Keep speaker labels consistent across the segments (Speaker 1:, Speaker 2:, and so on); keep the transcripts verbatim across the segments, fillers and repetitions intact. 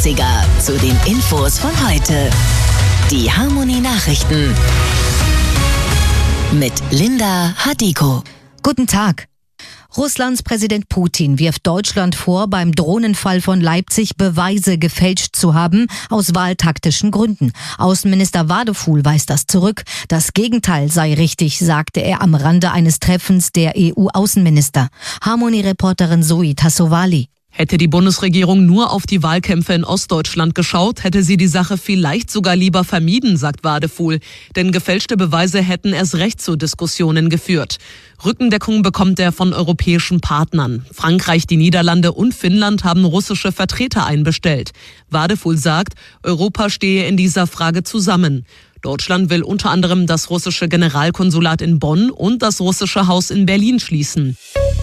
Speaker 1: neunziger zu den Infos von heute. Die Harmonie-Nachrichten mit Linda Hadiko.
Speaker 2: Guten Tag. Russlands Präsident Putin wirft Deutschland vor, beim Drohnenfall von Leipzig Beweise gefälscht zu haben, aus wahltaktischen Gründen. Außenminister Wadefuhl weist das zurück. Das Gegenteil sei richtig, sagte er am Rande eines Treffens der E U-Außenminister. Harmonie-Reporterin Zoe Tassovali.
Speaker 3: Hätte die Bundesregierung nur auf die Wahlkämpfe in Ostdeutschland geschaut, hätte sie die Sache vielleicht sogar lieber vermieden, sagt Wadefuhl. Denn gefälschte Beweise hätten erst recht zu Diskussionen geführt. Rückendeckung bekommt er von europäischen Partnern. Frankreich, die Niederlande und Finnland haben russische Vertreter einbestellt. Wadefuhl sagt, Europa stehe in dieser Frage zusammen. Deutschland will unter anderem das russische Generalkonsulat in Bonn und das russische Haus in Berlin schließen.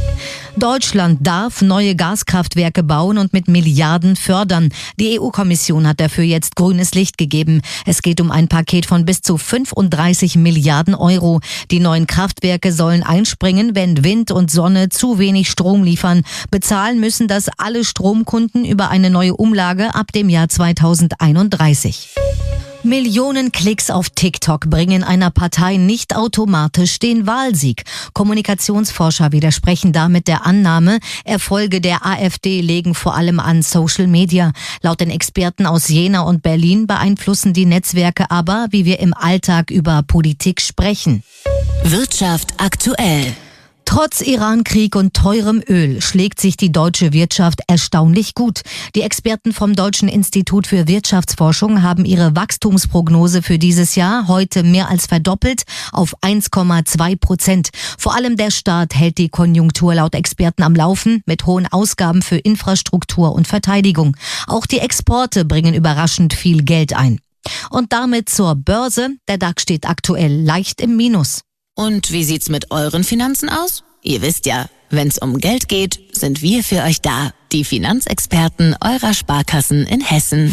Speaker 2: Deutschland darf neue Gaskraftwerke bauen und mit Milliarden fördern. Die E U-Kommission hat dafür jetzt grünes Licht gegeben. Es geht um ein Paket von bis zu fünfunddreißig Milliarden Euro. Die neuen Kraftwerke sollen einspringen, wenn Wind und Sonne zu wenig Strom liefern. Bezahlen müssen das alle Stromkunden über eine neue Umlage ab dem Jahr zweitausendeinunddreißig. Millionen Klicks auf TikTok bringen einer Partei nicht automatisch den Wahlsieg. Kommunikationsforscher widersprechen damit der Annahme, Erfolge der AfD legen vor allem an Social Media. Laut den Experten aus Jena und Berlin beeinflussen die Netzwerke aber, wie wir im Alltag über Politik sprechen.
Speaker 1: Wirtschaft aktuell.
Speaker 2: Trotz Iran-Krieg und teurem Öl schlägt sich die deutsche Wirtschaft erstaunlich gut. Die Experten vom Deutschen Institut für Wirtschaftsforschung haben ihre Wachstumsprognose für dieses Jahr heute mehr als verdoppelt auf eins Komma zwei Prozent. Vor allem der Staat hält die Konjunktur laut Experten am Laufen mit hohen Ausgaben für Infrastruktur und Verteidigung. Auch die Exporte bringen überraschend viel Geld ein. Und damit zur Börse. Der DAX steht aktuell leicht im Minus.
Speaker 1: Und wie sieht's mit euren Finanzen aus? Ihr wisst ja, wenn's um Geld geht, sind wir für euch da. Die Finanzexperten eurer Sparkassen in Hessen.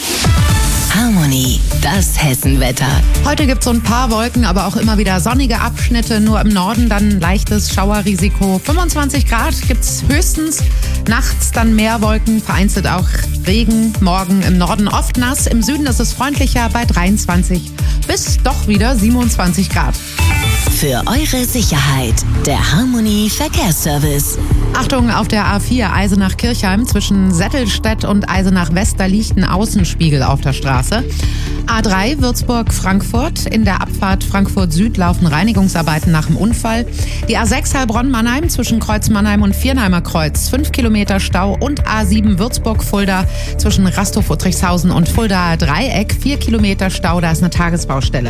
Speaker 1: Harmonie, das Hessenwetter.
Speaker 4: Heute gibt's so ein paar Wolken, aber auch immer wieder sonnige Abschnitte. Nur im Norden dann leichtes Schauerrisiko. fünfundzwanzig Grad gibt's höchstens. Nachts dann mehr Wolken, vereinzelt auch Regen. Morgen im Norden oft nass. Im Süden ist es freundlicher bei dreiundzwanzig bis doch wieder siebenundzwanzig Grad.
Speaker 1: Für eure Sicherheit, der Harmonie Verkehrsservice.
Speaker 4: Achtung, auf der A vier Eisenach-Kirchheim zwischen Settelstedt und Eisenach-West, da liegt ein Außenspiegel auf der Straße. A drei Würzburg-Frankfurt, in der Abfahrt Frankfurt-Süd laufen Reinigungsarbeiten nach dem Unfall. Die A sechs Heilbronn-Mannheim zwischen Kreuz Mannheim und Viernheimer Kreuz, fünf Kilometer Stau. Und A sieben Würzburg-Fulda zwischen Rastow-Uttrichshausen und Fuldaer Dreieck, vier Kilometer Stau, da ist eine Tagesbaustelle.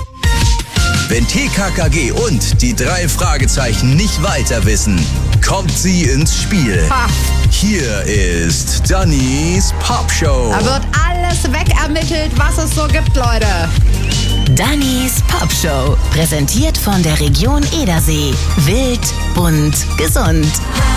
Speaker 5: Wenn T K K G und die drei Fragezeichen nicht weiter wissen, kommt sie ins Spiel.
Speaker 4: Ha.
Speaker 5: Hier ist Dannys Popshow.
Speaker 4: Da wird alles wegermittelt, was es so gibt, Leute.
Speaker 1: Dannys Popshow, präsentiert von der Region Edersee. Wild, bunt, gesund.